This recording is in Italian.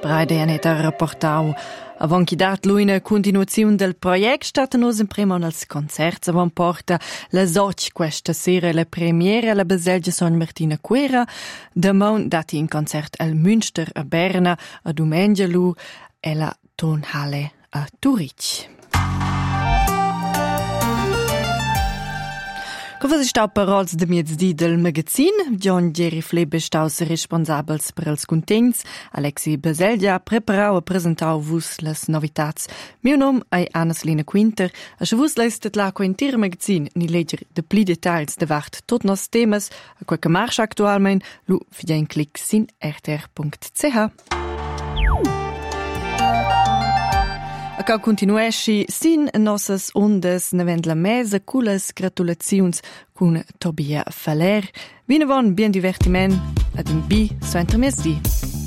Breide Aneta rapportau. Avon chi dat luina continuazione del project stata nos in prima als concerts avon porta la soc questa sera la premiera alla Baselgia Son Martina Quera, demon dati in concert al Münster a Berna, a Dumengelu e la Tonhalle a Zurich. Cosa si sta parols de miezdi del magazin? John Jerry Flebe staus responsabels per els contegns. Alexi Baselgia preparau e presentau vus las novitats. Meu nom è Anna-Selina Quinter. A se vus leistet la quintir magazin ni leger de pli details de vart tot nos temas, a quel que marcha actualmein, lu fidei un clic sin rtr.ch. A ca continuesci sin nossas ondas navend la mesa culas gratulaziuns cun Tobia Faller. Vinavon bien divertiment ad un bi so intermesdi.